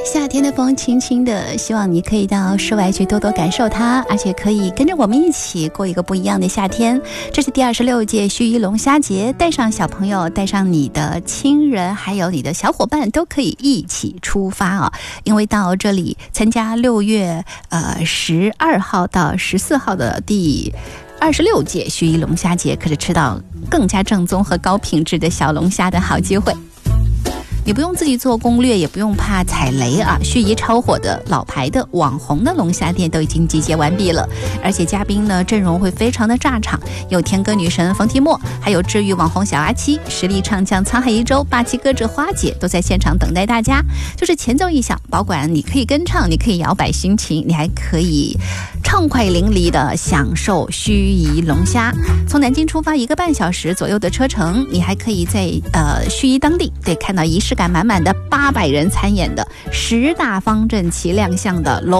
夏天的风轻轻的，希望你可以到室外去多多感受它，而且可以跟着我们一起过一个不一样的夏天。这是第26届盱眙龙虾节，带上小朋友，带上你的亲人，还有你的小伙伴，都可以一起出发啊！因为到这里参加6月12号到14号的第26届盱眙龙虾节，可是吃到更加正宗和高品质的小龙虾的好机会。你不用自己做攻略，也不用怕踩雷啊！盱眙超火的老牌的网红的龙虾店都已经集结完毕了，而且嘉宾呢阵容会非常的炸场，有天歌女神冯提莫，还有治愈网红小阿七，实力唱将沧海一周，霸气歌者花姐都在现场等待大家。就是前奏一响，保管你可以跟唱，你可以摇摆心情，你还可以畅快淋漓的享受盱眙龙虾。从南京出发1个半小时左右的车程，你还可以在盱眙当地对看到仪式感满满的800人参演的10大方阵旗亮相的龙